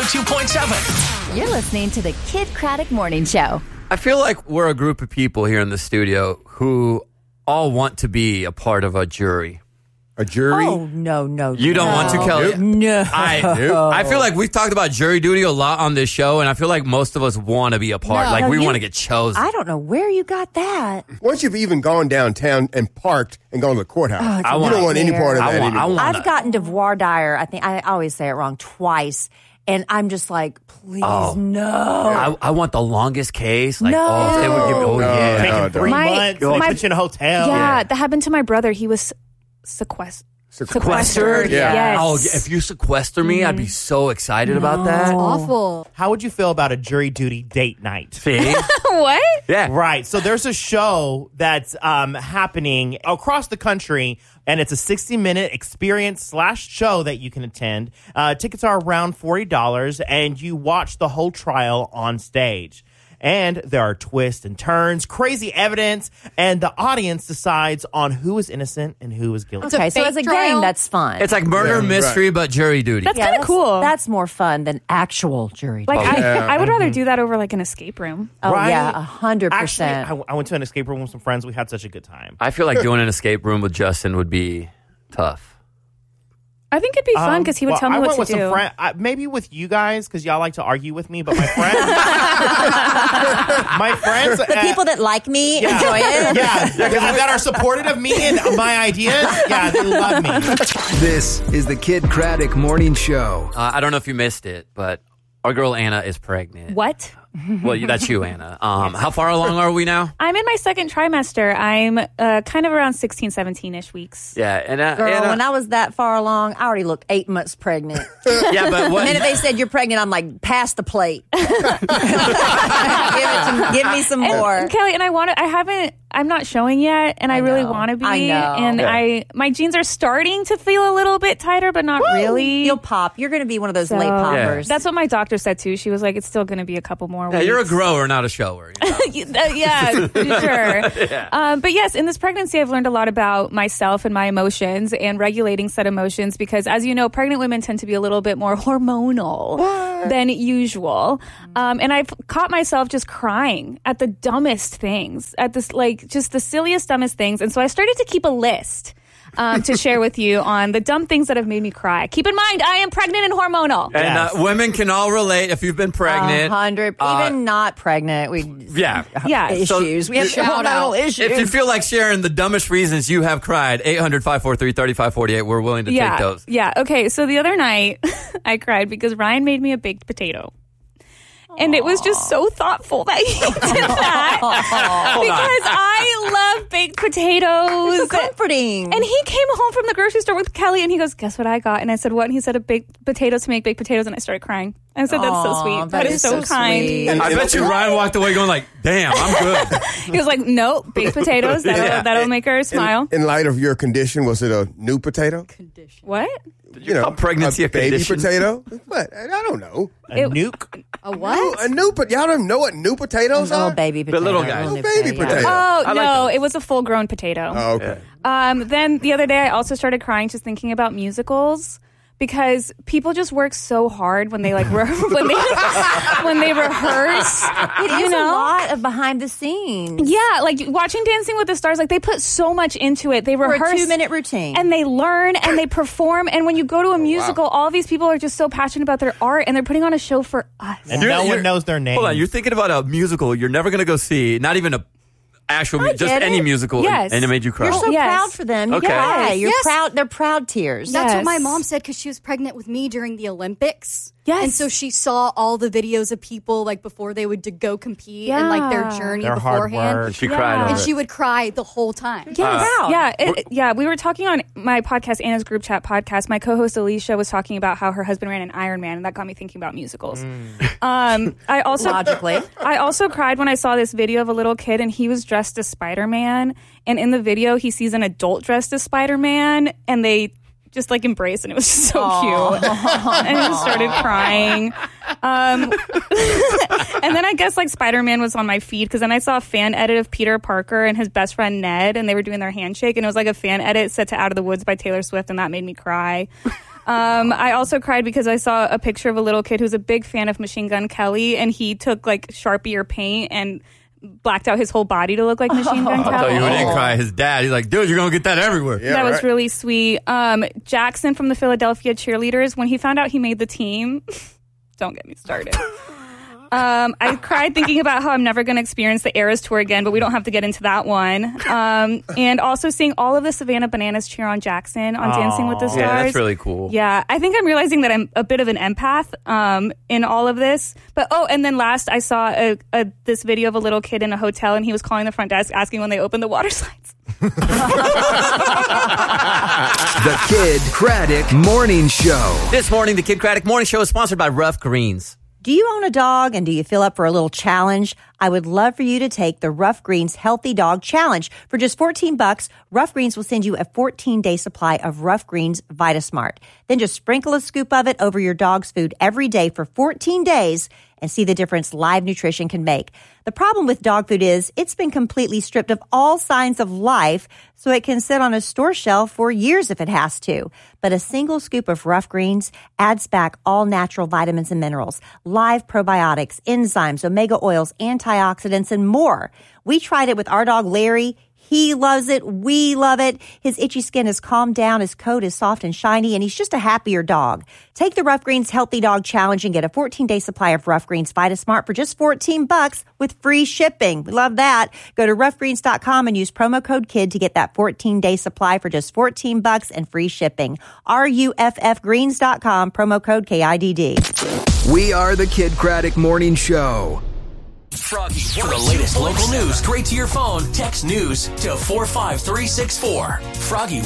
102.7. You're listening to the Kid Craddock Morning Show. I feel like we're a group of people here in the studio who all want to be a part of a jury. A jury? Oh, no. You don't want to, Kelly? No. I feel like we've talked about jury duty a lot on this show, and I feel like most of us want to be a part. We want to get chosen. I don't know where you got that. Once you've even gone downtown and parked and gone to the courthouse, you don't want any part of that anymore. I've gotten to voir dire, I think I always say it wrong, twice. And I'm just like, please, no. I want the longest case. Like, No. if they would give me, Taking 3 months, they put you in a hotel. Yeah, that happened to my brother. He was sequestered. Yeah. Yes. Oh, if you sequester me, I'd be so excited about that. Awful. How would you feel about a jury duty date night? See? What? Yeah. Right. So there's a show that's happening across the country, and it's a 60-minute experience/show that you can attend. Tickets are around $40, and you watch the whole trial on stage. And there are twists and turns, crazy evidence, and the audience decides on who is innocent and who is guilty. Okay, so as a game, that's fun. It's like murder mystery, but jury duty. That's kind of cool. That's more fun than actual jury duty. like I would rather do that over like an escape room. Oh, Right? yeah, 100%. Actually, I went to an escape room with some friends. We had such a good time. I feel like doing an escape room with Justin would be tough. I think it'd be fun because he would tell me I what went to with do. Some maybe with you guys because y'all like to argue with me, but my friends, the people that like me enjoy it. that are supportive of me and my ideas, they love me. This is the Kid Craddock Morning Show. I don't know if you missed it, but our girl Anna is pregnant. What? Well, that's you, Anna. How far along are we now? I'm in my second trimester. I'm kind of around 16, 17-ish weeks. Yeah. And, Girl, Anna, when I was that far along, I already looked 8 months pregnant. yeah, but The what? minute they said you're pregnant, I'm like, pass the plate. Give me some more. Kelly, and I'm not showing yet, and I really want to be. I know. And my jeans are starting to feel a little bit tighter, but not really. You'll pop. You're going to be one of those late poppers. That's what my doctor said too. She was like, it's still going to be a couple more weeks. You're a grower, not a shower. Yeah, sure. But yes, in this pregnancy, I've learned a lot about myself and my emotions and regulating said emotions because, as you know, pregnant women tend to be a little bit more hormonal than usual. And I've caught myself just crying at the dumbest things, at this, like, just the silliest, dumbest things. And so I started to keep a list to share with you on the dumb things that have made me cry. Keep in mind, I am pregnant and hormonal. And women can all relate if you've been pregnant. 100. Even not pregnant, we issues. We have hormonal issues. If you feel like sharing the dumbest reasons you have cried, 800-543-3548, we're willing to take those. Yeah. Okay. So the other night, I cried because Ryan made me a baked potato. And it was just so thoughtful that he did that because I love baked potatoes. So comforting. And he came home from the grocery store with Kelly and he goes, guess what I got? And I said, what? And he said, a baked potato to make baked potatoes. And I started crying. I said, that's so sweet. That is so kind. Sweet. I bet you Ryan walked away going like, damn, I'm good. He was like, no, baked potatoes. That'll make her smile. In light of your condition, was it a new potato? What? You know, pregnancy a baby condition? potato? What? I don't know. A nuke? A what? A new y'all don't know what new potatoes are? Oh, baby potato. little guys. Oh, baby potato. Oh, I like no, those. it was a full-grown potato. Oh, okay. Then the other day, I also started crying just thinking about musicals because people just work so hard when they like when they rehearse. It is a lot of behind the scenes. Yeah, like watching Dancing with the Stars, like they put so much into it. They rehearse For a 2-minute routine. and they learn and they perform. And when you go to a musical, all these people are just so passionate about their art and they're putting on a show for us. And no one knows their name. Hold on, you're thinking about a musical you're never going to go see, not even a actual I just get any it. musical, Yes. and it made you cry. You're so Yes. proud for them. Okay. Yeah, you're Yes. proud. They're proud tears. That's what Yes. my mom said because she was pregnant with me during the Olympics. Yes. And so she saw all the videos of people like before they would go compete and like their journey Their hard beforehand. work. She cried over And it. she would cry the whole time. Yeah, we were talking on my podcast, Anna's Group Chat podcast. My co-host Alicia was talking about how her husband ran an Ironman, and that got me thinking about musicals. I also Logically. I also cried when I saw this video of a little kid, and he was dressed as Spider-Man. And in the video, he sees an adult dressed as Spider-Man, and they just like embraced, and it was just so cute. And I just started crying. And then I guess like Spider-Man was on my feed because then I saw a fan edit of Peter Parker and his best friend Ned, and they were doing their handshake, and it was like a fan edit set to Out of the Woods by Taylor Swift, and that made me cry. I also cried because I saw a picture of a little kid who's a big fan of Machine Gun Kelly, and he took like Sharpie or paint and blacked out his whole body to look like Machine Gun Kelly. I thought you didn't cry. His dad, he's like, dude, you're going to get that everywhere. Yeah, that was really sweet. Jackson from the Philadelphia Cheerleaders, when he found out he made the team, don't get me started. I cried thinking about how I'm never going to experience the Eras Tour again, but we don't have to get into that one. And also seeing all of the Savannah Bananas cheer on Jackson on Dancing with the Stars. Yeah, that's really cool. Yeah, I think I'm realizing that I'm a bit of an empath in all of this. But and then last I saw this video of a little kid in a hotel, and he was calling the front desk asking when they opened the water slides. The Kid Craddock Morning Show. This morning, the Kid Craddock Morning Show is sponsored by Rough Greens. Do you own a dog and do you feel up for a little challenge? I would love for you to take the Rough Greens Healthy Dog Challenge. For just $14, Rough Greens will send you a 14-day supply of Rough Greens VitaSmart. Then just sprinkle a scoop of it over your dog's food every day for 14 days and see the difference live nutrition can make. The problem with dog food is it's been completely stripped of all signs of life, so it can sit on a store shelf for years if it has to. But a single scoop of Rough Greens adds back all natural vitamins and minerals, live probiotics, enzymes, omega oils, antioxidants, and more. We tried it with our dog Larry. He loves it. We love it. His itchy skin has calmed down. His coat is soft and shiny, and he's just a happier dog. Take the Rough Greens Healthy Dog Challenge and get a 14-day supply of Rough Greens VitaSmart for just $14 with free shipping. We love that. Go to roughgreens.com and use promo code KID to get that 14-day supply for just $14 and free shipping. RUFFgreens.com, promo code KIDD. We are the Kid Craddock Morning Show. Froggy, for the latest local news straight to your phone, text news to 45364. Froggy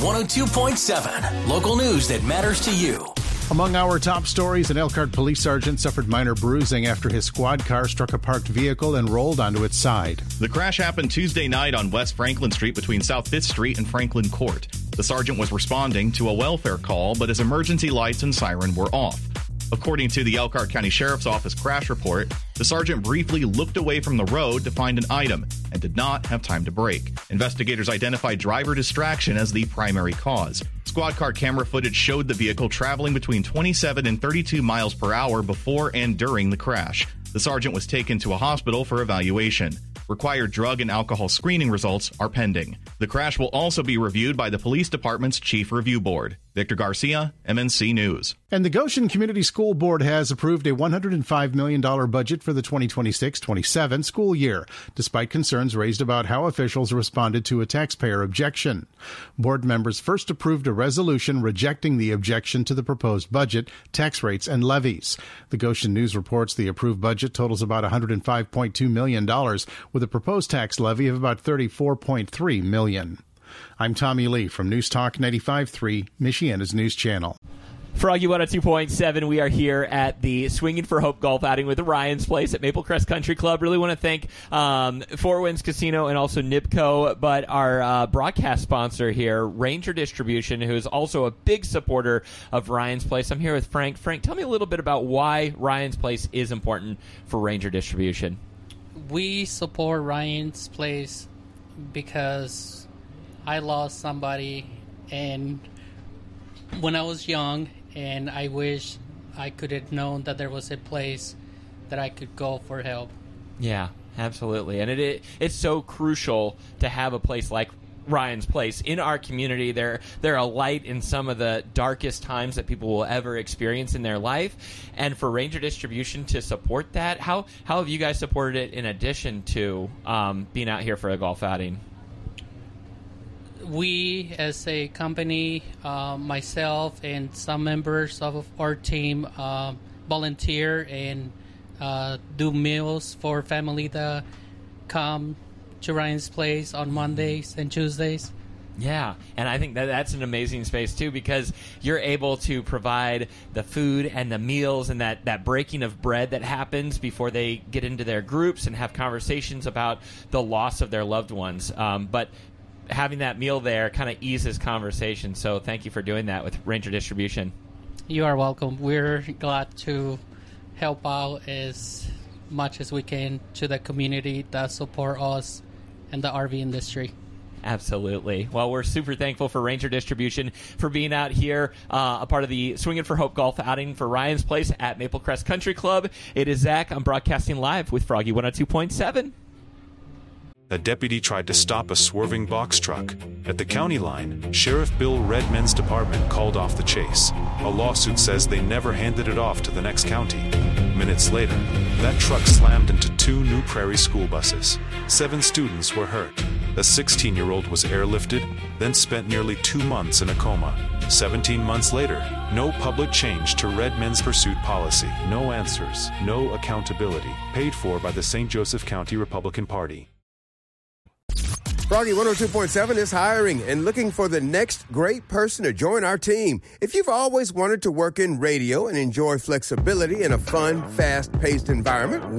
102.7. Local news that matters to you. Among our top stories, an Elkhart police sergeant suffered minor bruising after his squad car struck a parked vehicle and rolled onto its side. The crash happened Tuesday night on West Franklin Street between South 5th Street and Franklin Court. The sergeant was responding to a welfare call, but his emergency lights and siren were off. According to the Elkhart County Sheriff's Office crash report, the sergeant briefly looked away from the road to find an item and did not have time to brake. Investigators identified driver distraction as the primary cause. Squad car camera footage showed the vehicle traveling between 27 and 32 miles per hour before and during the crash. The sergeant was taken to a hospital for evaluation. Required drug and alcohol screening results are pending. The crash will also be reviewed by the police department's chief review board. Victor Garcia, MNC News. And the Goshen Community School Board has approved a $105 million budget for the 2026-27 school year, despite concerns raised about how officials responded to a taxpayer objection. Board members first approved a resolution rejecting the objection to the proposed budget, tax rates, and levies. The Goshen News reports the approved budget totals about $105.2 million, with a proposed tax levy of about $34.3 million. I'm Tommy Lee from News Talk 95.3, Michiana's news channel. Froggy 102.7, we are here at the Swinging for Hope golf outing with Ryan's Place at Maple Crest Country Club. Really want to thank Four Winds Casino and also NIPCO, but our broadcast sponsor here, Ranger Distribution, who is also a big supporter of Ryan's Place. I'm here with Frank. Frank, tell me a little bit about why Ryan's Place is important for Ranger Distribution. We support Ryan's Place because I lost somebody and when I was young, and I wish I could have known that there was a place that I could go for help. Yeah, absolutely. And it's so crucial to have a place like Ryan's Place in our community. They're a light in some of the darkest times that people will ever experience in their life. And for Ranger Distribution to support that, how have you guys supported it in addition to being out here for a golf outing? We, as a company, myself and some members of our team volunteer and do meals for family that come to Ryan's Place on Mondays and Tuesdays. Yeah, and I think that's an amazing space, too, because you're able to provide the food and the meals and that breaking of bread that happens before they get into their groups and have conversations about the loss of their loved ones. But having that meal there kind of eases conversation. So thank you for doing that with Ranger Distribution. You are welcome. We're glad to help out as much as we can to the community that support us and the RV industry. Absolutely. Well, we're super thankful for Ranger Distribution for being out here, a part of the Swinging for Hope golf outing for Ryan's Place at Maple Crest Country Club. It is Zach. I'm broadcasting live with Froggy 102.7. A deputy tried to stop a swerving box truck. At the county line, Sheriff Bill Redmond's department called off the chase. A lawsuit says they never handed it off to the next county. Minutes later, that truck slammed into 2 New Prairie school buses. 7 students were hurt. A 16-year-old was airlifted, then spent nearly 2 months in a coma. 17 months later, no public change to Redmond's pursuit policy. No answers, no accountability. Paid for by the St. Joseph County Republican Party. Froggy 102.7 is hiring and looking for the next great person to join our team. If you've always wanted to work in radio and enjoy flexibility in a fun, fast-paced environment,